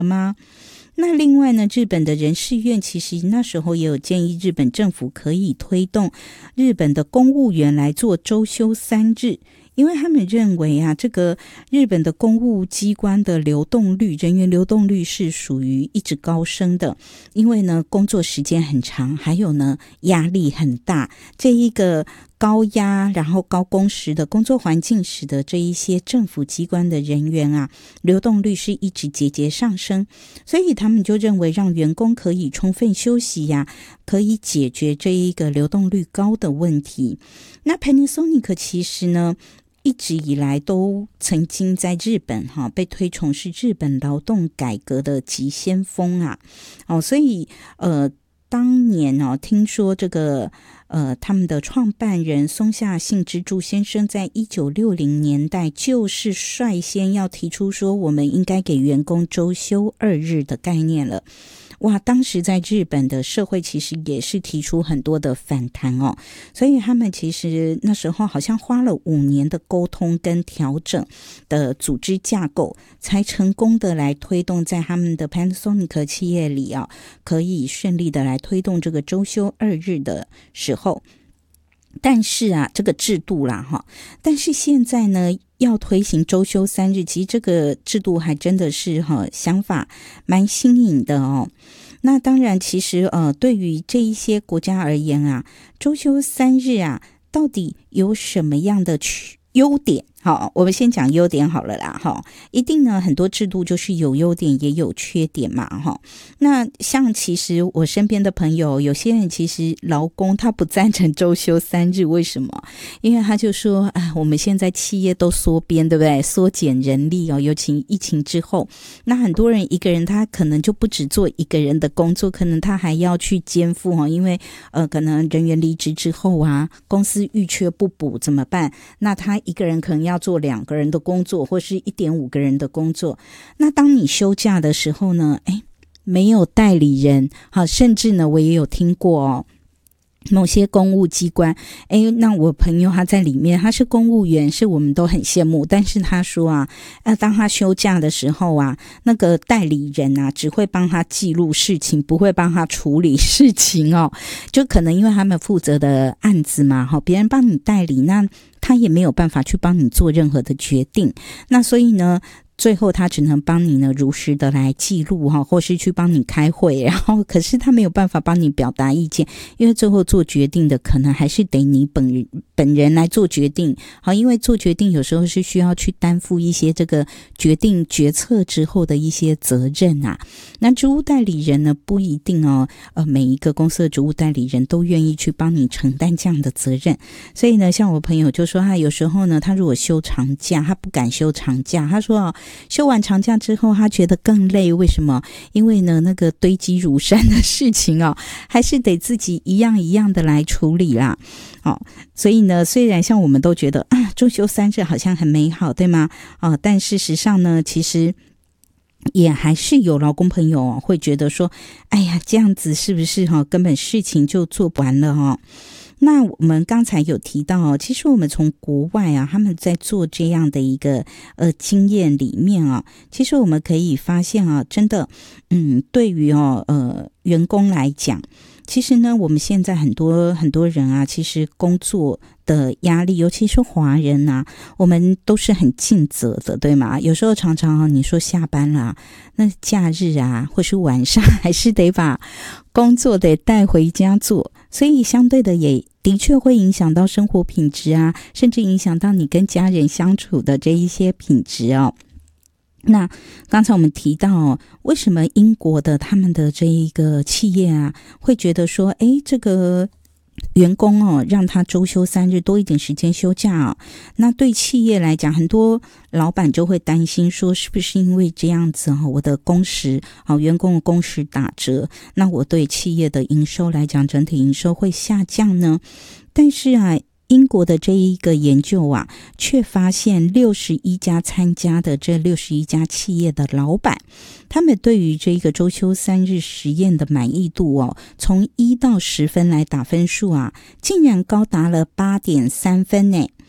吗？那另外呢，日本的人事院其实那时候也有建议日本政府可以推动日本的公务员来做周休3日，因为他们认为啊，这个日本的公务机关的流动率，人员流动率是属于一直高升的，因为呢工作时间很长，还有呢压力很大，这一个高压然后高工时的工作环境使得这一些政府机关的人员啊，流动率是一直节节上升，所以他们就认为让员工可以充分休息呀，可以解决这一个流动率高的问题。那 Panasonic 其实呢一直以来都曾经在日本被推崇是日本劳动改革的急先锋啊，所以当年听说这个他们的创办人松下幸之助先生在1960年代就是率先要提出说我们应该给员工周休2日的概念了。哇，当时在日本的社会其实也是提出很多的反弹所以他们其实那时候好像花了5年的沟通跟调整的组织架构，才成功的来推动在他们的 Panasonic 企业里可以顺利的来推动这个周休2日的时候。但是啊，这个制度啦但是现在呢要推行周休3日，其实这个制度还真的是想法蛮新颖的那当然其实对于这一些国家而言啊，周休3日啊到底有什么样的优点？好，我们先讲优点好了啦一定呢很多制度就是有优点也有缺点嘛那像其实我身边的朋友，有些人其实劳工他不赞成周休3日，为什么？因为他就说我们现在企业都缩编，对不对？缩减人力尤其疫情之后，那很多人一个人他可能就不只做一个人的工作，可能他还要去肩负因为可能人员离职之后啊，公司遇缺不补怎么办？那他一个人可能要做2个人的工作，或是 1.5 个人的工作。那当你休假的时候呢，没有代理人甚至呢我也有听过某些公务机关那我朋友他在里面，他是公务员，是我们都很羡慕，但是他说当他休假的时候那个代理人只会帮他记录事情，不会帮他处理事情就可能因为他们负责的案子嘛别人帮你代理，那他也没有办法去帮你做任何的决定，那所以呢最后他只能帮你呢如实的来记录或是去帮你开会，然后可是他没有办法帮你表达意见，因为最后做决定的可能还是得你本人来做决定因为做决定有时候是需要去担负一些这个决策之后的一些责任那职务代理人呢不一定每一个公司的职务代理人都愿意去帮你承担这样的责任，所以呢像我朋友就说他有时候呢他如果休长假，他不敢休长假，他说休完长假之后他觉得更累，为什么？因为呢那个堆积如山的事情还是得自己一样一样的来处理啦所以呢虽然像我们都觉得周休3日好像很美好，对吗但事实上呢其实也还是有劳工朋友会觉得说这样子是不是根本事情就做不完了那我们刚才有提到其实我们从国外他们在做这样的一个经验里面其实我们可以发现真的对于员工来讲，其实呢我们现在很多人其实工作的压力，尤其是华人我们都是很尽责的，对吗？有时候常常你说下班啦，那假日或是晚上还是得把工作得带回家做，所以相对的也的确会影响到生活品质甚至影响到你跟家人相处的这一些品质那刚才我们提到为什么英国的他们的这一个企业会觉得说这个员工让他周休3日多一点时间休假那对企业来讲，很多老板就会担心说是不是因为这样子我的工时员工的工时打折，那我对企业的营收来讲，整体营收会下降呢？但是英国的这一个研究却发现61家参加的这61家企业的老板，他们对于这个周休3日实验的满意度从1到10分来打分数竟然高达了8.3分呢。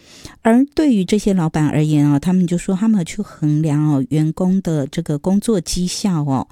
而对于这些老板而言他们就说他们去衡量员工的这个工作绩效